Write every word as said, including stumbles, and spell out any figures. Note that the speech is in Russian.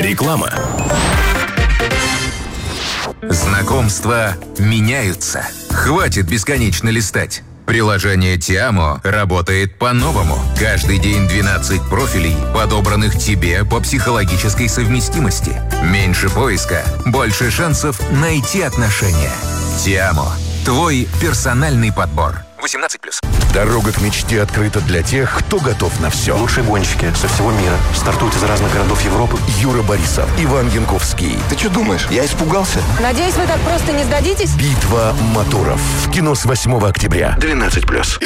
Реклама. Знакомства меняются. Хватит бесконечно листать. Приложение Тиамо работает по-новому. Каждый день двенадцать профилей, подобранных тебе по психологической совместимости. Меньше поиска, больше шансов найти отношения. Тиамо. Твой персональный подбор. восемнадцать плюс. Дорога к мечте открыта для тех, кто готов на все. Лучшие гонщики со всего мира стартуют из разных городов Европы. Юра Борисов, Иван Янковский. Ты что думаешь? Я испугался. Надеюсь, вы так просто не сдадитесь? Битва моторов. В кино с восьмого октября. двенадцать плюс.